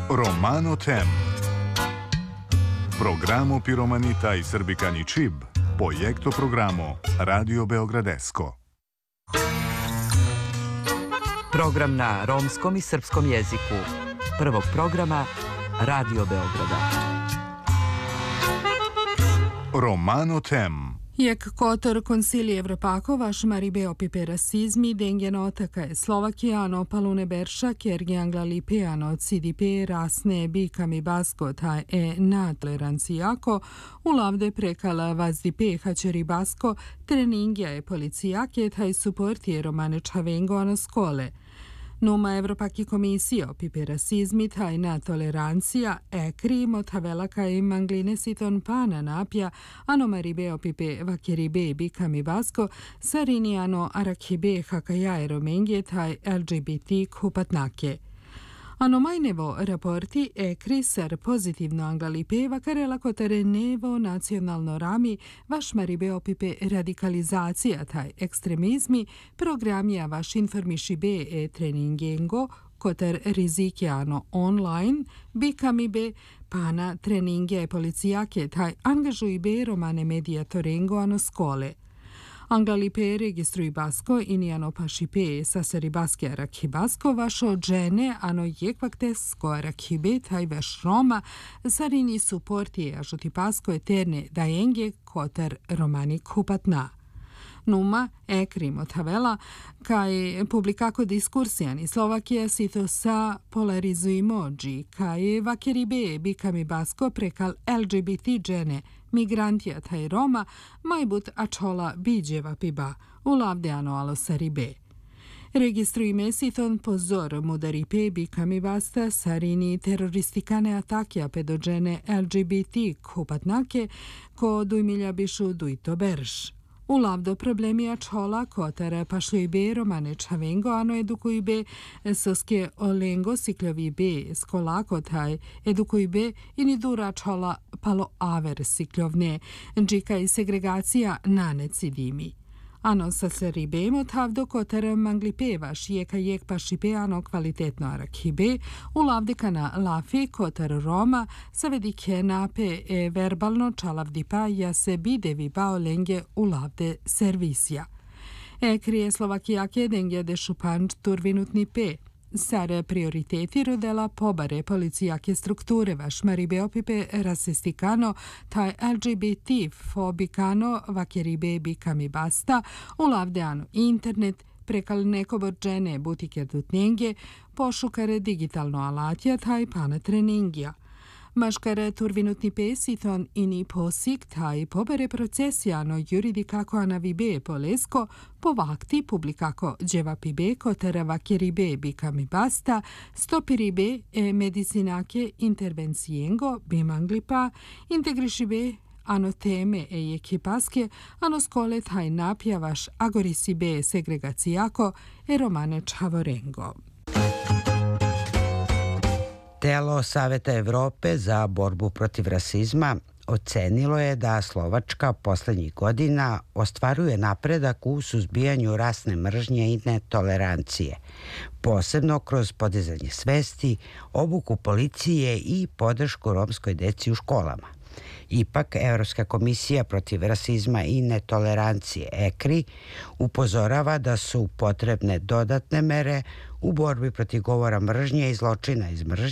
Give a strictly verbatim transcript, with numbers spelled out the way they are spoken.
Romano Tem. Programo Piromanita i Srbikani Čib, projekto programo Radio Beogradesko. Program na romskom i srpskom jeziku. Prvog programa Radio Beograda. Romano Tem. Jak kotor konsilije Evropakova, šmaribeo pipe rasizmi, dengeno otaka Slovakijano, palune berša, kergi angla lipeano, C D P, rasne, bikami basko, ta e na tolerancijako, ulavde prekala vazdipe, hačeri basko, treningja je policijake, taj suport je romane čavengo ano skole. Numa Evropaki komisija pipe rasizmi, tajna tolerancija, ekri, motavelaka i mangline siton pana napja, ano maribeo pipe vakeribe bikami basko, sarinijano arakibe hakajae romengje, taj L G B T kupatnake. Ano majnevo raporti ekri ser pozitivno anglalipe vakarela kotere nevo nacionalno rami vaš maribeo pipe radikalizacija taj ekstremizmi programija vaš informiši be e treningengo koter rizikjano online bikami be pana treninge policijake taj angažuj be romane medijatorengo ano skole. Anglalipe registruj basko inijano pašipe saseri baske arakibasko vašo džene ano jekvaktesko arakibe taj vaš Roma sarini suporti ažuti pasko eterne dajenge koter romani kupatna. Numa, ekri motavela, kaj publikako diskursijani Slovakija sito sa polarizuimođi, kaj vakeribe bikami basko prekal L G B T džene migrantija taj Roma, majbut ačola biđeva piba, ulavdeano alo saribe. Registruj mesiton pozor mudaripe bikami basta sarini teroristikane atakja pedođene L G B T kupatnake, ko dujmilja bišu dujto berš. Ulavdo problemija čola kotara pašljuj be romane čavengo ano edukuj be soske olengo sikljovi be skolako taj edukuj be ini dura čola palo aver sikljovne džika i segregacija nane cidimi. Ano sa seribemo tavdo kotara manglipe vaš jeka jek pašipe ano kvalitetno arakibe ulavdika na lafi kotar Roma savedike nape e verbalno čalavdipa ja se bidevi bao lenge ulavde servisija. Ekrije Slovakijake denge de šupanč turvinutni pe. Sare prioriteti rodela pobare policijake strukture vaš maribeo pipe rasistikano taj L G B T fobikano vakeribe bikami basta ulavdeano internet prekal neko borđene butike dutnjenge pošukare digitalno alatja taj pana treningija. Maškare turvinutni pesiton ini posik taj pobere procesijano juridikako anavibe polesko povakti publikako dževapibe kotera vakeribe bikami basta stopiribe e medicinake intervencijengo bimanglipa integrišibe ano teme e ekipaske ano skole taj napjavaš agorisibe segregacijako e romane čavorengo. Telo Saveta Evrope za borbu protiv rasizma ocenilo je da Slovačka poslednjih godina ostvaruje napredak u suzbijanju rasne mržnje i netolerancije, posebno kroz podizanje svesti, obuku policije i podršku romskoj deci u školama. Ipak, Evropska komisija protiv rasizma i netolerancije ekri upozorava da su potrebne dodatne mere u borbi protiv govora mržnje i zločina iz mržnje